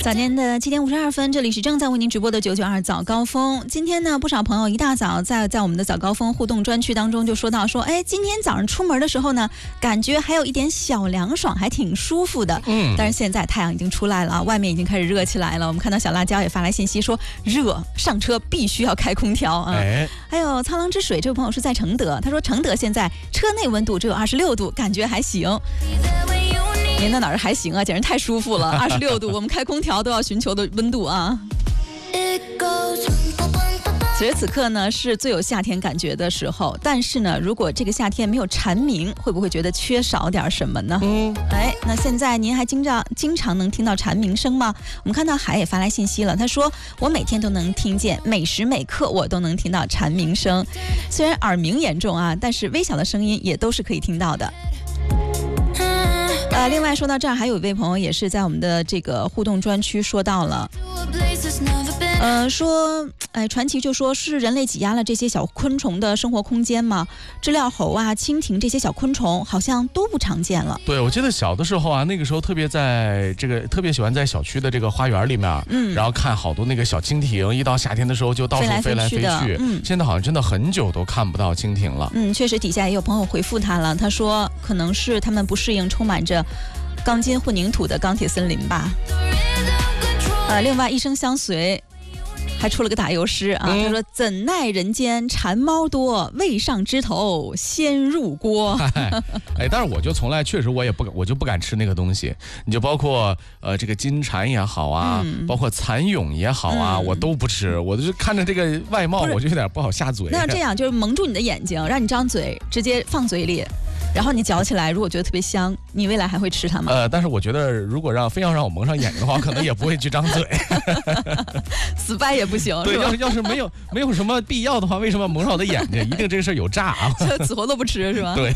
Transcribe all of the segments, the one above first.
早间的7点52分，这里是正在为您直播的992早高峰。今天呢，不少朋友一大早在我们的早高峰互动专区当中就说到说，哎，今天早上出门的时候呢，感觉还有一点小凉爽，还挺舒服的。但是现在太阳已经出来了，外面已经开始热起来了。我们看到小辣椒也发来信息说，热，上车必须要开空调啊。还有沧浪之水这位朋友是在承德，他说承德现在车内温度只有26度，感觉还行。您那哪儿还行啊，简直太舒服了，26度，我们开空调都要寻求的温度啊。此时此刻呢是最有夏天感觉的时候，但是呢，如果这个夏天没有蝉鸣，会不会觉得缺少点什么呢？那现在您还经常能听到蝉鸣声吗？我们看到海也发来信息了，他说我每天都能听见，每时每刻我都能听到蝉鸣声，虽然耳鸣严重啊，但是微小的声音也都是可以听到的。另外说到这儿，还有一位朋友也是在我们的这个互动专区说到了，传奇就说是人类挤压了这些小昆虫的生活空间吗？知了猴啊、蜻蜓这些小昆虫好像都不常见了。对，我记得小的时候啊，那个时候特别喜欢在小区的这个花园里面，然后看好多那个小蜻蜓，一到夏天的时候就到处飞来飞去。现在好像真的很久都看不到蜻蜓了。确实，底下也有朋友回复他了，他说可能是他们不适应充满着钢筋混凝土的钢铁森林吧。另外一生相随还出了个打油诗啊，他说怎奈人间馋猫多，未上枝头先入锅。但是我就从来确实我就不敢吃那个东西，你就包括这个金蝉也好啊，包括蚕蛹也好啊，我都不吃，我就是看着这个外貌我就有点不好下嘴。那这样就是蒙住你的眼睛，让你张嘴直接放嘴里，然后你嚼起来，如果觉得特别香，你未来还会吃它吗？但是我觉得如果非要让我蒙上眼睛的话，可能也不会去张嘴。死掰也不行。对，要是没有什么必要的话，为什么蒙上我的眼睛？一定这个事儿有诈啊！死活都不吃是吧？对。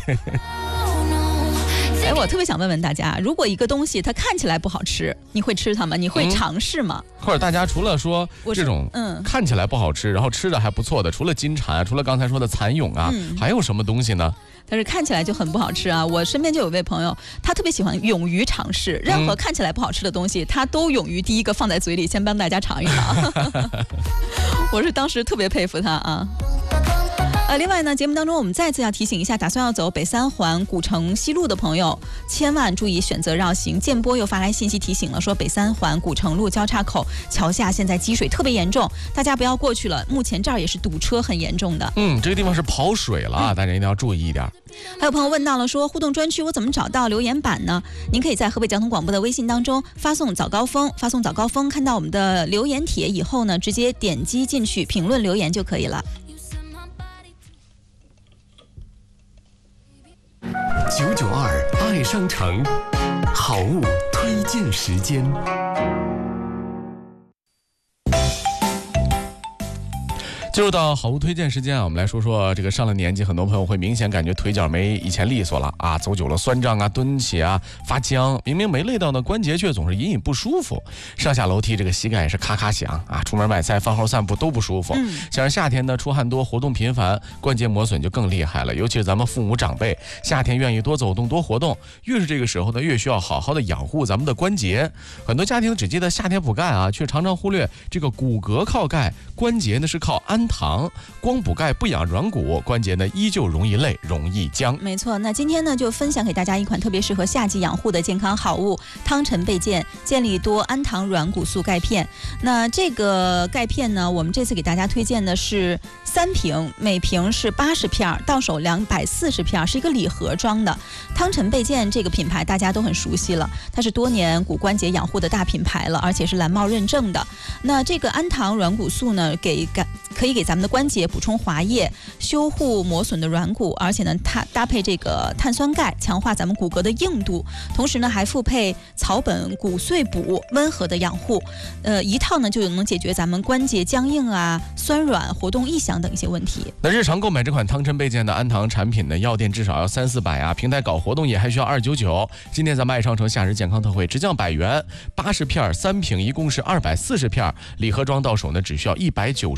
我特别想问问大家，如果一个东西它看起来不好吃，你会吃它吗？你会尝试吗？或者大家除了说这种看起来不好吃，然后吃的还不错的，除了金蝉，除了刚才说的蚕蛹啊，还有什么东西呢？但是看起来就很不好吃啊！我身边就有位朋友，他特别喜欢勇于尝试，任何看起来不好吃的东西，他都勇于第一个放在嘴里，先帮大家尝一尝。我是当时特别佩服他啊。另外呢，节目当中我们再次要提醒一下，打算要走北三环古城西路的朋友，千万注意选择绕行。建波又发来信息提醒了，说北三环古城路交叉口桥下现在积水特别严重，大家不要过去了。目前这儿也是堵车很严重的。这个地方是跑水了啊，大家一定要注意一点。还有朋友问到了说，互动专区我怎么找到留言板呢？您可以在河北交通广播的微信当中发送早高峰，看到我们的留言帖以后呢，直接点击进去评论留言就可以了。 992爱商城好物推荐时间。 进入到好物推荐时间啊，我们来说说这个上了年纪，很多朋友会明显感觉腿脚没以前利索了啊，走久了酸胀啊，蹲起啊发僵，明明没累到呢，关节却总是隐隐不舒服，上下楼梯这个膝盖也是咔咔响啊，出门买菜饭后散步都不舒服。像是夏天呢，出汗多，活动频繁，关节磨损就更厉害了，尤其是咱们父母长辈，夏天愿意多走动多活动，越是这个时候呢，越需要好好的养护咱们的关节。很多家庭只记得夏天补钙啊，却常常忽略这个骨骼靠钙，关节呢是靠氨糖，光补钙不养软骨，关节呢依旧容易累，容易僵。没错，那今天呢就分享给大家一款特别适合夏季养护的健康好物——汤臣倍健健力多氨糖软骨素钙片。那这个钙片呢，我们这次给大家推荐的是3瓶，每瓶是80片，到手240片，是一个礼盒装的。汤臣倍健这个品牌大家都很熟悉了，它是多年骨关节养护的大品牌了，而且是蓝帽认证的。那这个氨糖软骨素呢，可以给咱们的关节补充滑液，修护磨损的软骨，而且呢，它搭配这个碳酸钙，强化咱们骨骼的硬度，同时呢，还附配草本骨碎补，温和的养护。一套呢就能解决咱们关节僵硬啊、酸软、活动异响等一些问题。那日常购买这款汤臣倍健的氨糖产品呢，药店至少要300-400啊，平台搞活动也还需要299。今天咱们爱商城夏日健康特惠，直降100元，80片3瓶，一共是240片，礼盒装到手呢只需要198元。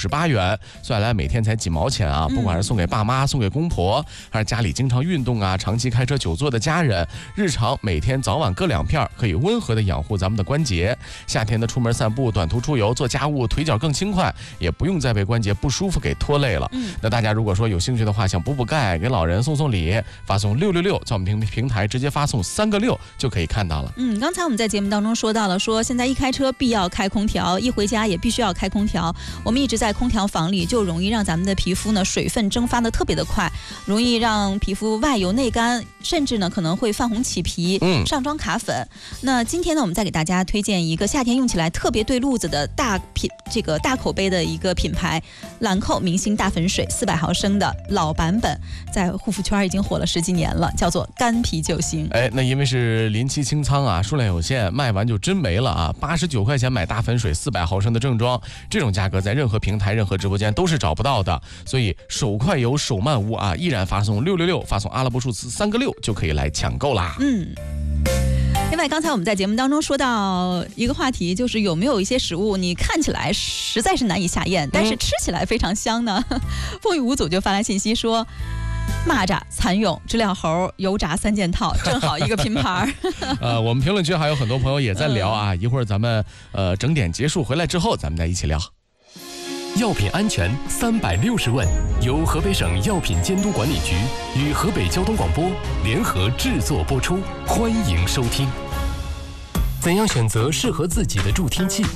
本，算下来每天才几毛钱啊！不管是送给爸妈、送给公婆，还是家里经常运动啊、长期开车久坐的家人，日常每天早晚各2片，可以温和的养护咱们的关节。夏天的出门散步、短途出游、做家务，腿脚更轻快，也不用再被关节不舒服给拖累了。那大家如果说有兴趣的话，想补钙，给老人送礼，发送666，在我们平台直接发送3个6就可以看到了。 刚才我们在节目当中说到了，说现在一开车必要开空调，一回家也必须要开空调。我们一直在空调房里，就容易让咱们的皮肤呢水分蒸发的特别的快，容易让皮肤外油内干，甚至呢可能会泛红起皮，上妆卡粉。那今天呢，我们再给大家推荐一个夏天用起来特别对路子的大口碑的一个品牌，兰蔻明星大粉水400毫升的老版本，在护肤圈已经火了10几年了，叫做干皮救星。 那因为是临期清仓啊，数量有限，卖完就真没了啊！89块钱买大粉水400毫升的正装，这种价格在任何平台、任何直播间都是找不到的，所以手快有手慢无啊！依然发送666，发送阿拉伯数字3个6就可以来抢购啦。 另外，刚才我们在节目当中说到一个话题，就是有没有一些食物你看起来实在是难以下咽，但是吃起来非常香呢？风雨无阻就发来信息说，蚂蚱、蚕蛹、知了猴、油炸3件套，正好一个拼盘。 我们评论区还有很多朋友也在聊啊，一会儿咱们整点结束回来之后，咱们再一起聊。 药品安全360问，由河北省药品监督管理局与河北交通广播联合制作播出，欢迎收听。怎样选择适合自己的助听器？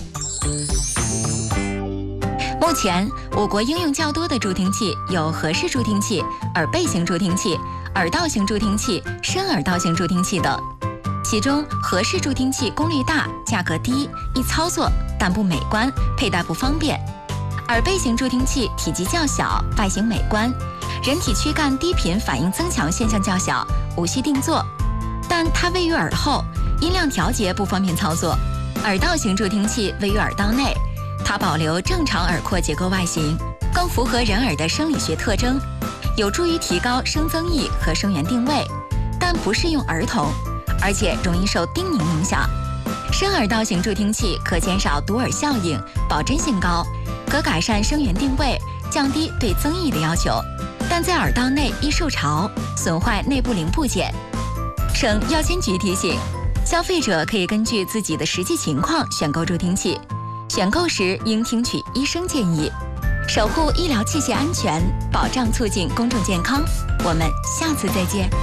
目前，我国应用较多的助听器有合适助听器、耳背型助听器、耳道型助听器、深耳道型助听器等。其中，合适助听器功率大、价格低、易操作，但不美观，佩戴不方便。耳背型助听器体积较小，外形美观，人体躯干低频反应增强现象较小，无需定做，但它位于耳后，音量调节不方便操作。耳道型助听器位于耳道内，它保留正常耳廓结构外形，更符合人耳的生理学特征，有助于提高声增益和声源定位，但不适用儿童，而且容易受叮咛影响。深耳道型助听器可减少堵耳效应，保真性高，可改善声源定位，降低对增益的要求，但在耳道内易受潮，损坏内部零部件。省药监局提醒，消费者可以根据自己的实际情况选购助听器，选购时应听取医生建议，守护医疗器械安全，保障促进公众健康。我们下次再见。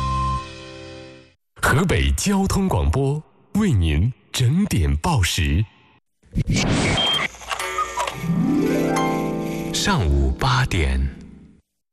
河北交通广播为您整点报时。上午8点。